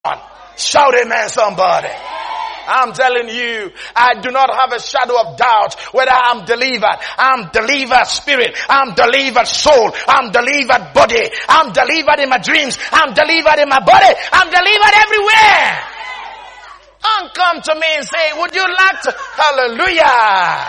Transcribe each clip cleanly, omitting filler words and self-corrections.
Shout amen, somebody. I'm telling you, I do not have a shadow of doubt whether I'm delivered. I'm delivered spirit. I'm delivered soul. I'm delivered body. I'm delivered in my dreams. I'm delivered in my body. I'm delivered everywhere. Don't come to me and say, would you like to? Hallelujah.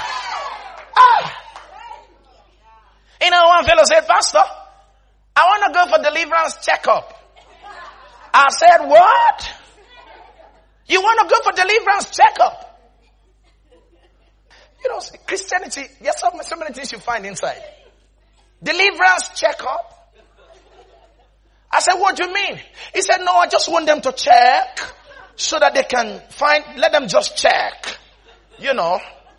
You know, one fellow said, Pastor, I want to go for deliverance checkup. I said, what? You want to go for deliverance checkup? You know, Christianity, there's so many things you find inside. Deliverance checkup? I said, what do you mean? He said, no, I just want them to check so that they can find, let them just check. You know.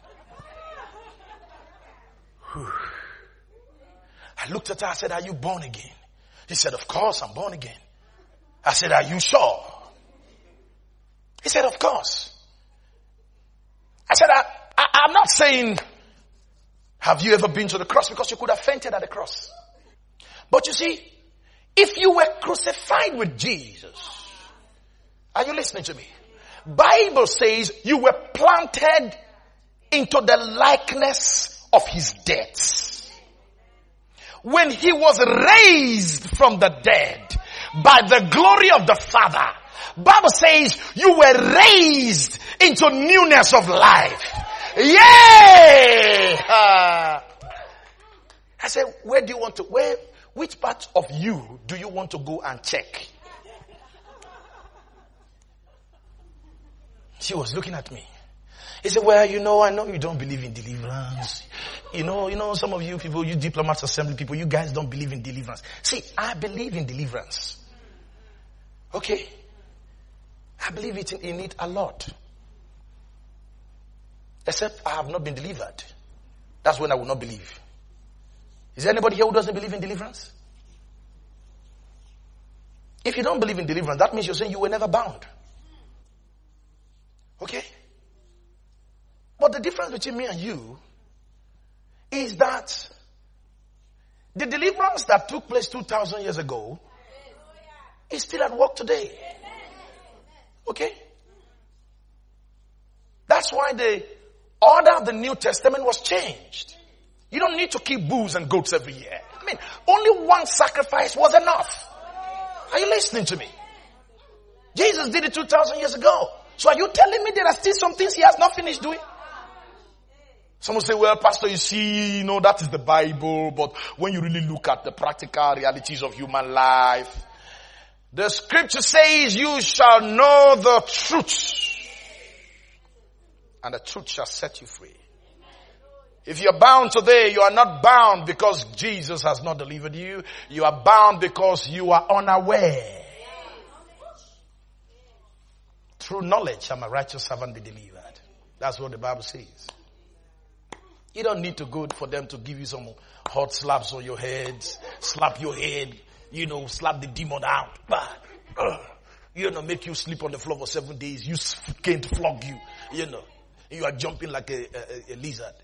I looked at her, I said, are you born again? He said, of course, I'm born again. I said, are you sure? He said, of course. I said, I'm not saying, have you ever been to the cross? Because you could have fainted at the cross. But you see, if you were crucified with Jesus, are you listening to me? Bible says you were planted into the likeness of his death. When he was raised from the dead by the glory of the Father, Bible says you were raised into newness of life. Yay! I said, where do you want to, which part of you do you want to go and check? She was looking at me. He said, well, I know you don't believe in deliverance. You know, some of you people, you diplomats, assembly people, you guys don't believe in deliverance. See, I believe in deliverance. Okay? I believe in it a lot. Except I have not been delivered. That's when I will not believe. Is there anybody here who doesn't believe in deliverance? If you don't believe in deliverance, that means you're saying you were never bound. Okay? But the difference between me and you is that the deliverance that took place 2,000 years ago is still at work today. Okay? That's why the order of the New Testament was changed. You don't need to keep bulls and goats every year. I mean, only one sacrifice was enough. Are you listening to me? Jesus did it 2,000 years ago. So are you telling me there are still some things he has not finished doing? Someone say, well, Pastor, you see, that is the Bible. But when you really look at the practical realities of human life, the scripture says you shall know the truth. And the truth shall set you free. If you're bound today, you are not bound because Jesus has not delivered you. You are bound because you are unaware. Through knowledge shall my righteous servant be delivered. That's what the Bible says. You don't need to go for them to give you some hot slaps on your head, slap your head, slap the demon out. Make you sleep on the floor for 7 days. You can't flog you. You are jumping like a lizard.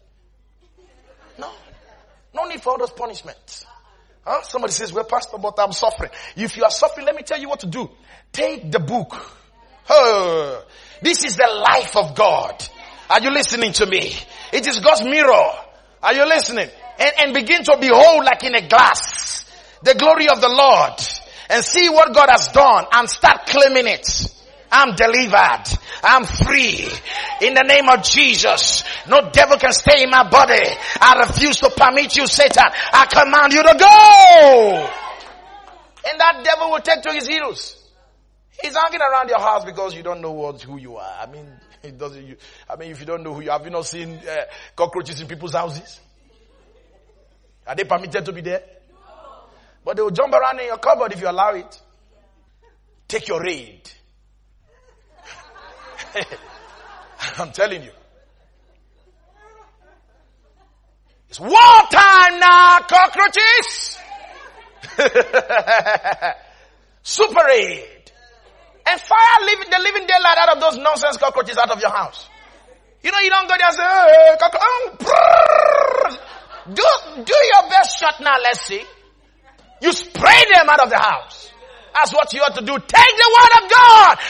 No need for all those punishments. Somebody says, well, Pastor, but I'm suffering. If you are suffering, let me tell you what to do. Take the book. This is the life of God. Are you listening to me? It is God's mirror. Are you listening? And begin to behold like in a glass the glory of the Lord and see what God has done and start claiming it. I'm delivered. I'm free. In the name of Jesus. No devil can stay in my body. I refuse to permit you, Satan. I command you to go. And that devil will take to his heels. He's hanging around your house because you don't know who you are. I mean, if you don't know who you are, have you not seen cockroaches in people's houses? Are they permitted to be there? But they will jump around in your cupboard if you allow it. Take your raid. I'm telling you. It's war time now, cockroaches. Super raid. And fire the living daylight out of those nonsense cockroaches out of your house. You don't go there and say, hey, cockroach. Do your best shot now, let's see. You spray them out of the house. That's what you ought to do. Take the word of God